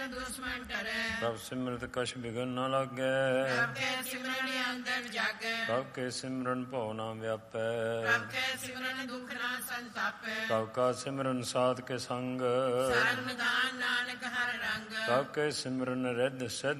ਦੁਸ਼ਮਨ ਟਰੈ। ਪ੍ਰਭ ਸਿਮਰਤ ਕਛ ਬਿਘਨ ਨ ਲਾਗੈ। ਪ੍ਰਭ ਕੈ ਸਿਮਰਨ ਅੰਦਰ ਜਾਗੈ। ਪ੍ਰਭ ਕੇ ਸਿਮਰਨ ਭਉ ਨਾ ਵਿਆਪੈ। ਪ੍ਰਭ ਕੈ ਸਿਮਰਨ ਦੁਖ ਨਾ ਸੰਤਾਪੈ। ਪ੍ਰਭ ਕਾ ਸਿਮਰਨ ਸਾਧ ਕੇ ਸੰਗ। ਸਰਨ ਨਿਧਾਨ ਨਾਨਕ ਹਰ ਰੰਗ। ਪ੍ਰਭ ਕੇ ਸਿਮਰਨ ਰਿੱਧ ਸਿੱਧ